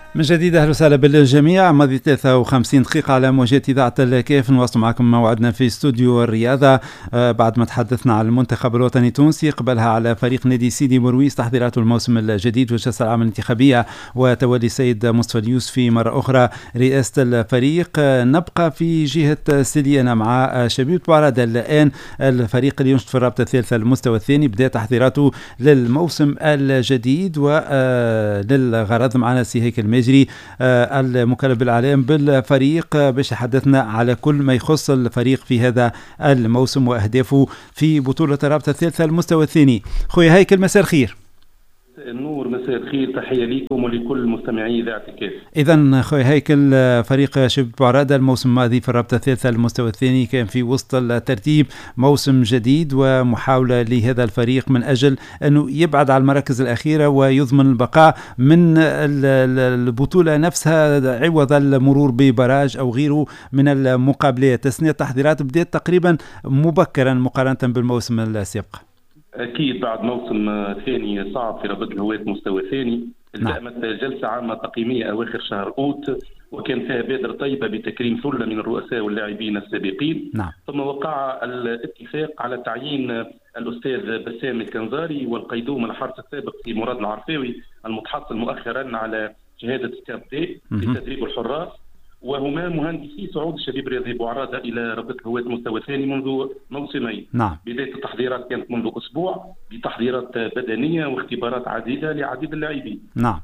من جديد أهلا وسهلا بالجميع. ماضي 53 دقيقة على موجات إذاعة الكيف، نواصل معكم موعدنا في استوديو الرياضة. بعد ما تحدثنا عن المنتخب الوطني التونسي، قبلها على فريق نادي سيدي بورويس تحضيرات الموسم الجديد والكأس العالم الانتخابية، وتولي السيد مصطفى اليوسفي مرة أخرى رئاسة الفريق. نبقى في جهة سيليانا مع شبيبة بوعرادة. الآن الفريق اللي ينشط في الرابطة الثالثة المستوى الثاني بدأ تحضيراته للموسم الجديد، وللغرض معنا سي هيكل المجري المكلف بالإعلام بالفريق باش يحدثنا على كل ما يخص الفريق في هذا الموسم وأهدافه في بطولة الرابطة الثالثة المستوى الثاني. خويا هيكل، مساء الخير. النور، مساء الخير، تحية لكم ولكل مستمعي إذاعة الكيف. إذن خويا هيكل، فريق شبيبة بوعرادة الموسم الماضي في الرابطة الثالثة المستوى الثاني كان في وسط الترتيب موسم جديد ومحاولة لهذا الفريق من أجل أنه يبعد على المراكز الأخيرة ويضمن البقاء من البطولة نفسها عوض المرور ببراج أو غيره من المقابلات. تسنية التحضيرات بدأت تقريبا مبكرا مقارنة بالموسم السابق. أكيد بعد موسم ثاني صعب في رابطة الهواة مستوى ثاني. التأمت جلسة عامة تقييمية أواخر شهر أوت، وكان فيها بادرة طيبة بتكريم ثلة من الرؤساء واللاعبين السابقين. ثم وقع الاتفاق على تعيين الأستاذ بسام الكنزاري والقيدوم الحارس السابق في مراد العرفاوي المتحصل مؤخرا على شهادة سكابتي في تدريب الحراس، وهما مهندسي صعود الشبيب الرياضي بوعرادة إلى رابطة الهواة مستوى ثاني منذ موسمين. بداية التحضيرات كانت منذ أسبوع بتحضيرات بدنية واختبارات عديدة لعديد اللاعبين. نعم،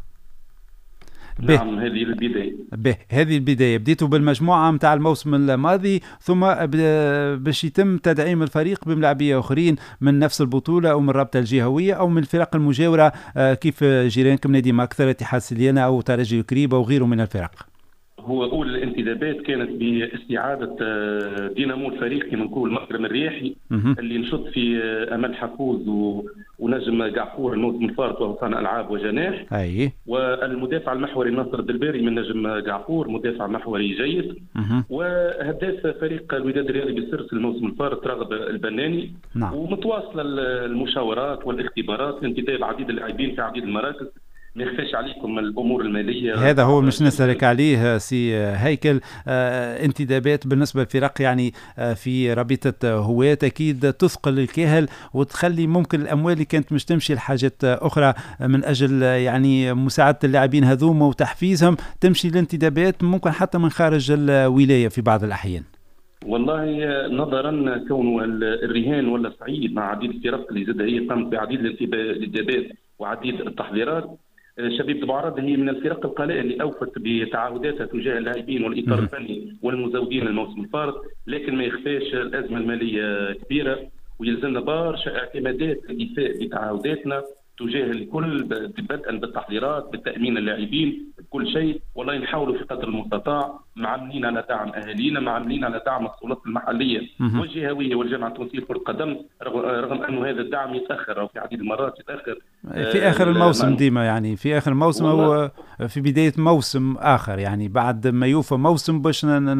هذه البداية. هذه البداية بديتوا بالمجموعة متاع الموسم الماضي، ثم باش يتم تدعيم الفريق بملاعبية آخرين من نفس البطولة أو من الرابطة الجهوية أو من الفرق المجاورة كيف جيرانكم نادي ماكثر، اتحاد سليانة أو ترجي كريبة وغيره من الفرق. هو أول الانتدابات كانت باستعادة دينامو الفريق كما نقول مكرم الرياحي اللي نشط في أمل حفوظ ونجم قعفور الموسم الفارط وهو صانع ألعاب وجناح. والمدافع المحوري ناصر الدلباري من نجم قعفور مدافع محوري جيد. وهداف فريق الوداد الرياضي بالسرس الموسم الفارط راغب البناني. ومتواصلة المشاورات والاختبارات لانتداب عديد اللاعبين في عديد المراكز. ما يخفاش عليكم الامور الماليه، هذا هو مش نسألك عليه سي هيكل. انتدابات بالنسبه للفرق يعني في رابطه هواة اكيد تثقل الكاهل وتخلي ممكن الاموال اللي كانت مش تمشي لحاجات اخرى من اجل يعني مساعده اللاعبين هذوما وتحفيزهم تمشي للانتدابات ممكن حتى من خارج الولايه في بعض الاحيان. والله نظرا كون الرهان ولا صعيد مع عديد الفرق اللي زاد هي قامت بعديد الانتدابات وعديد التحضيرات، شبيبة بوعرادة هي من الفرق القلائل اللي اوفت بتعهداتها تجاه اللاعبين والاطار الفني والمزودين الموسم الفارط، لكن ما يخفاش الازمه الماليه كبيره ويلزمنا برشا اعتمادات للايفاء بتعهداتنا تجاه الكل، بدءا بالتحضيرات بالتامين اللاعبين بكل شيء. والله نحاولوا في قدر المستطاع، معاملين على دعم اهالينا، معاملين على دعم السلطات المحليه والجهويه والجامعه التونسيه لكره القدم، رغم انه هذا الدعم يتاخر او في عديد المرات يتاخر في اخر الموسم ديما، يعني في اخر الموسم او في بدايه موسم اخر، يعني بعد ما يوفى موسم باش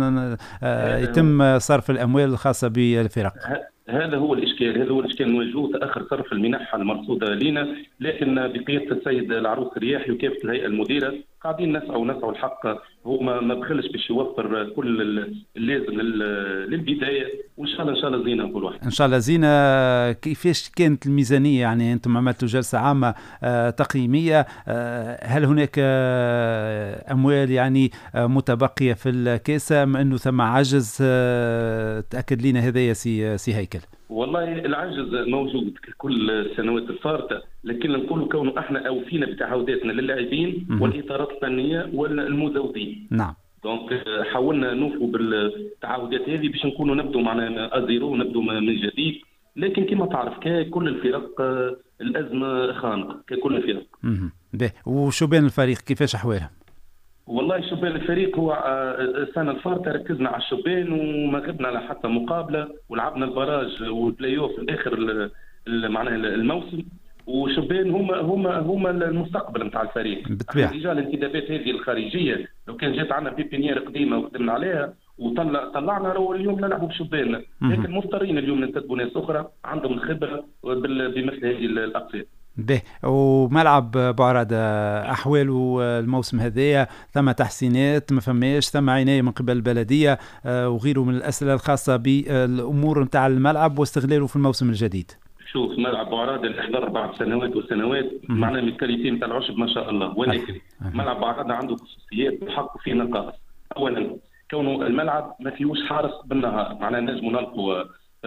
يتم صرف الاموال الخاصه بالفرق. هذا هو الاشكال نواجهوه، تاخر صرف المنح المرصوده لنا، لكن بقياده السيد العروس الرياحي وكافه الهيئه المديره قاعدين نسعوا الحق. هو ما بخلش باش يوفر كل اللازم للبدايه، وان شاء الله زينه كل واحد. ان شاء الله زينه. كيفاش كانت الميزانيه؟ يعني انتم عملتوا جلسه عامه تقييميه، هل هناك اموال يعني متبقيه في الكاسه ام انه ثم عجز؟ تاكد لنا هذا يا سي هيكل. والله العجز موجود كل السنوات الفارطه، لكن نقول كونه احنا اوفينا بتعهداتنا للاعبين والاطارات الفنيه والمزودين. دونك حاولنا نوفوا بالتعهدات هذه باش نكونوا نبدو معنا ازيرو، نبدو من جديد. لكن كما تعرف ككل الفرق الازمه خانقه ككل الفرق. وشو بين الفريق كيفاش احوالهم؟ والله شبان الفريق هو السنه الفارطه ركزنا على الشبان وما غبنا على حتى مقابله، ولعبنا البراج والبلاي اوف في اخر معناها الموسم. وشبان هما المستقبل نتاع الفريق. رجال الانتدابات هذه الخارجيه لو كان جات عندنا بيبينيير قديمه وخدمنا عليها وطلعنا راهو اليوم نلعبوا بشبان، لكن مضطرين اليوم ننتدبوا ناس اخرى عندهم الخبره بمثل هذه الاقسام. به. وملعب بوعرادة أحواله الموسم هذايا ثم تحسينات ما فماش، ثم عناية من قبل البلدية وغيره من الأسئلة الخاصة بالأمور نتاع الملعب واستغلاله في الموسم الجديد؟ شوف، ملعب بوعرادة اللي حضر بعد سنوات وسنوات معناه من الكاليتي نتاع العشب ما شاء الله، ولكن ملعب بوعرادة عنده خصوصيات بحق فيه نقائص. أولا كونه الملعب ما فيهوش حارس بالنهار، معناه نجموا نلقوا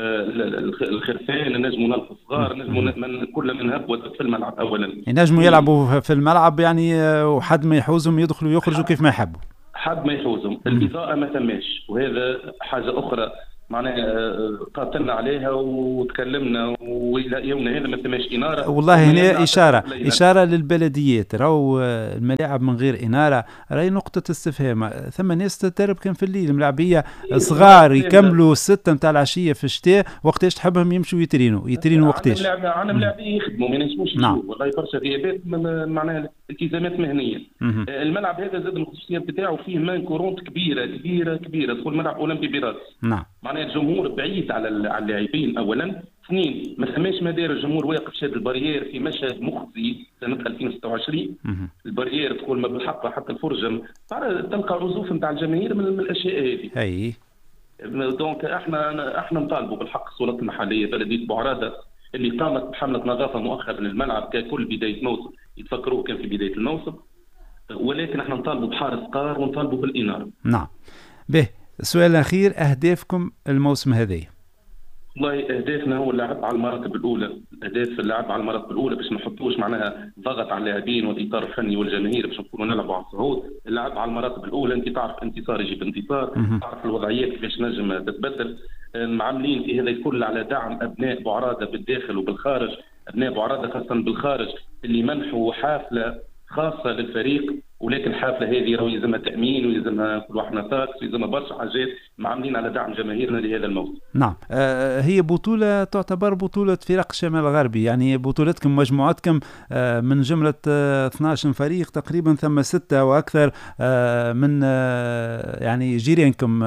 الخرفان، نجموا نلقوا الصغار، نجموا كل من هب في الملعب. اولا ينجموا يلعبوا في الملعب يعني، وحد ما يحوزهم يدخلوا يخرجوا كيف ما يحبوا، حد ما يحوزهم. الإضاءة ما تماش، وهذا حاجة أخرى معناها قاتلنا عليها وتكلمنا، والى يومنا هذا ما ثماش إنارة. والله هنا إشارة للبلديات، راهو الملاعب من غير إنارة راهي نقطة استفهام. ثم ناس تتدرب كان في الليل، ملاعبية صغار يكملوا 6 متاع العشية في الشتاء، وقتاش تحبهم يمشوا يترينوا وقتاش؟ أنا ملاعبية يخدموا ما ينجموش يجوا، والله برشا غيابات معناها التزامات مهنية. الملعب هذا زاد الخصوصيات بتاعه فيه مان كورونت كبيرة كبيرة كبيرة، تقول ملعب أولمبي براس. نعم. معناها الجمهور بعيد على اللاعبين اولا. اثنين، ما ثماش مدار الجمهور واقف شاد البارير في مشهد مخزي سنه 2026. البارير تقول ما بالحق حتى الفرجه تلقى عزوف نتاع الجماهير من الاشياء هذه. اي دونك احنا نطالبوا بالحق السلطات المحليه، بلديه بوعرادة اللي قامت بحمله نظافه مؤخرا للملعب ككل بدايه موسم، يتفكروه كان في بدايه الموسم، ولكن احنا نطالبوا بحارس قار ونطالبوا بالاناره. نعم. به، السؤال الأخير، أهدافكم الموسم هذا؟ والله أهدافنا هو اللعب على المراتب الأولى، أهداف اللعب على المراتب الأولى باش ما نحطوش معناها ضغط على اللاعبين والإطار الفني والجماهير باش نكونوا نلعبوا على الصعود. اللعب على المراتب الأولى، أنت تعرف انتصار يجيب انتصار، تعرف الوضعيات كيفاش نجم تتبدل. معاملين في هذا الكل على دعم أبناء بوعرادة بالداخل وبالخارج، أبناء بوعرادة خاصة بالخارج اللي منحوا حافلة خاصة للفريق، ولكن الحافله هذه راهو يلزمها تامين ويلزمها كل واحد نطاق ويلزمها برشا حاجات، معاملين على دعم جماهيرنا لهذا الموسم. نعم. هي بطوله تعتبر بطوله فرق الشمال الغربي، يعني بطولتكم مجموعتكم من جمله 12 فريق تقريبا، ثم 6 واكثر من يعني جيرانكم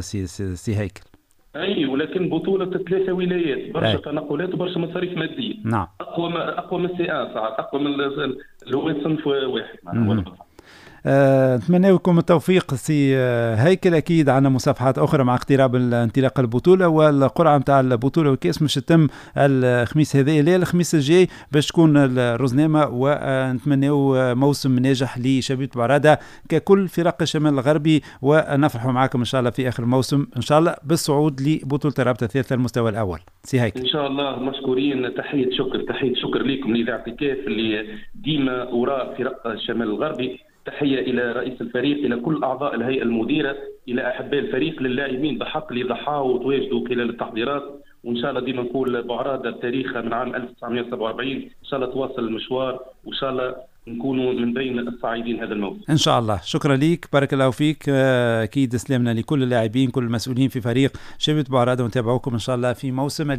سي هيكل. اي، ولكن بطوله 3 ولايات، برشا تنقلات وبرشا مصاريف ماديه. نعم. اقوى من السي ان ساعات، اقوى من اللي هو صنف واحد. نتمنى لكم التوفيق سي هيكل. اكيد عندنا مصافحات اخرى مع اقتراب انطلاق البطوله، والقرعه نتاع البطوله والكاس مش تتم الخميس هذا، لا الخميس الجاي باش تكون الرزنامه. ونتمنوا موسم ناجح لشبيبه بوعرادة ككل فرق الشمال الغربي، ونفرحوا معكم ان شاء الله في اخر الموسم ان شاء الله بالصعود لبطوله الرابطه الثالثه المستوى الاول. سي هيكل، ان شاء الله مشكورين. تحيه شكر لكم لاذاعه الكاف اللي ديما وراء فرق الشمال الغربي. تحية إلى رئيس الفريق، إلى كل أعضاء الهيئة المديرة، إلى أحباء الفريق، للاعبين بحق اللي ضحاوا وتواجدوا خلال التحضيرات. وإن شاء الله ديما نقول بوعرادة بتاريخها من عام 1947 إن شاء الله تواصل المشوار، وإن شاء الله نكونوا من بين الصاعدين هذا الموسم إن شاء الله. شكرا ليك، بارك الله فيك. أكيد سلامنا لكل اللاعبين، كل المسؤولين في فريق شبيبة بوعرادة، ونتابعوكم إن شاء الله في موسم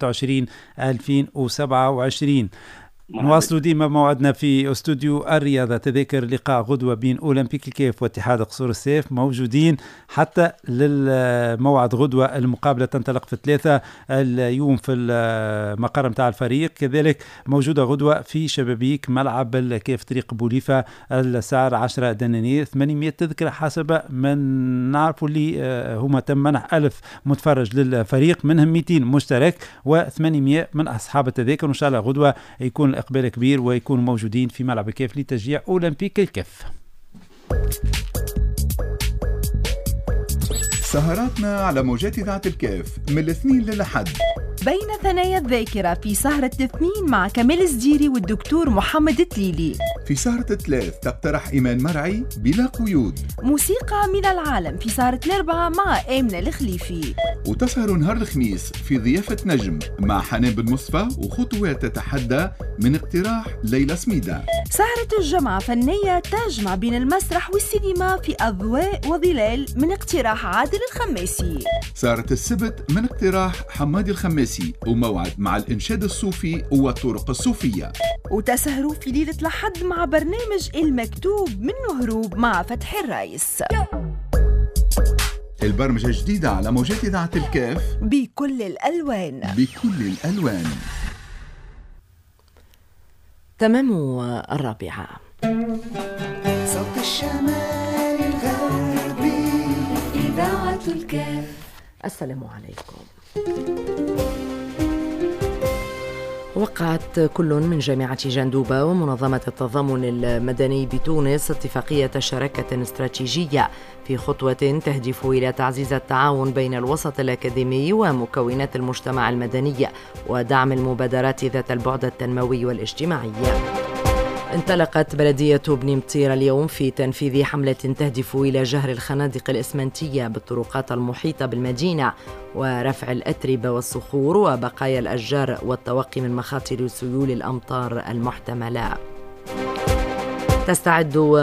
2026-2027. نواصلوا ديما موعدنا في استوديو الرياضة. تذاكر لقاء غدوة بين أولمبيك الكيف واتحاد قصور السيف موجودين حتى للموعد غدوة. المقابلة تنطلق في 3 اليوم في المقر متاع الفريق، كذلك موجودة غدوة في شبابيك ملعب الكيف طريق بوليفة الساعة 10 دنانير. 800 تذكرة حسب من نعرفوا اللي هما تم منح 1000 متفرج للفريق، منهم 200 مشترك و800 من أصحاب التذاكر. وإن شاء الله غدوة يكون إقبال كبير ويكونوا موجودين في ملعب الكيف لتشجيع أولمبيك الكيف. سهراتنا على موجات إذاعة الكيف من الاثنين للأحد، بين ثنايا الذاكرة في سهرة الاثنين مع كمال الزديري والدكتور محمد التليلي. في سهرة الثلاث تقترح إيمان مرعي بلا قيود. موسيقى من العالم في سهرة الأربعة مع آمنة الخليفي. وتسهر نهار الخميس في ضيافة نجم مع حنان بن مصطفى وخطوات تتحدى من اقتراح ليلى سميدة. سهرة الجمعة فنية تجمع بين المسرح والسينما في أضواء وظلال من اقتراح عادل الخماسي. سهرة السبت من اقتراح حمادي الخماسي، وموعد مع الإنشاد الصوفي والطرق الصوفية. وتسهروا في ليلة الأحد مع برنامج المكتوب منه هروب مع فتح الرايس. البرمجة جديدة على موجات إذاعة الكاف بكل الألوان. تمام 4. صوت الشمال الغربي إذاعة الكاف. السلام عليكم. وقعت كل من جامعة جندوبة ومنظمة التضامن المدني بتونس اتفاقية شراكة استراتيجية في خطوة تهدف إلى تعزيز التعاون بين الوسط الأكاديمي ومكونات المجتمع المدني ودعم المبادرات ذات البعد التنموي والاجتماعي. انطلقت بلدية بني مطير اليوم في تنفيذ حملة تهدف إلى جهر الخنادق الإسمنتية بالطرقات المحيطة بالمدينة ورفع الأتربة والصخور وبقايا الأشجار والتوقي من مخاطر سيول الأمطار المحتملة. تستعد